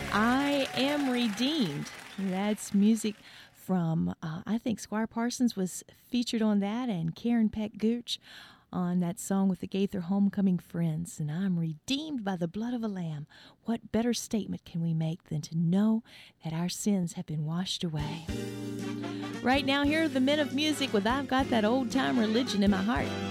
I Am Redeemed. That's music from, I think Squire Parsons was featured on that, and Karen Peck Gooch on that song with the Gaither Homecoming Friends. And I'm redeemed by the blood of a lamb. What better statement can we make than to know that our sins have been washed away? Right now, here are the Men of Music with I've Got That Old Time Religion in My Heart.